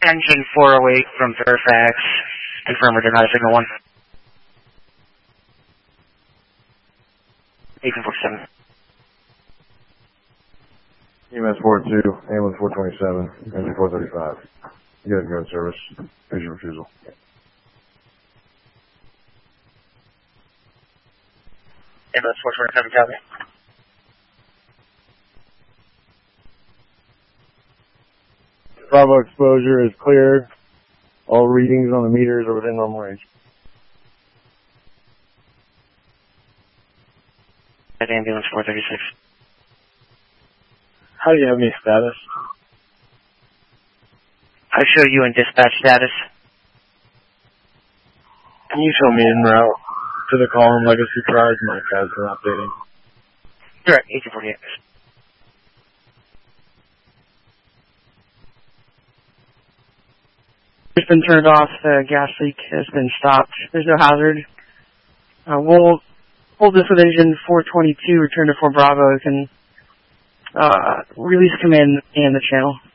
Engine 408 from Fairfax. Confirm we're not a signal 1. 1847. EMS 42, ambulance 427, engine 435. You guys go in service. Patient refusal. Ambulance 427, copy. Bravo exposure is clear. All readings on the meters are within normal range. At ambulance 436. How do you have any status? I show you in dispatch status. Can you show me en route to the column legacy prize? My guys are updating. Direct, 1848. It's been turned off. The gas leak has been stopped. There's no hazard. We'll hold this with engine 422, return to Fort Bravo. You can release command and the channel.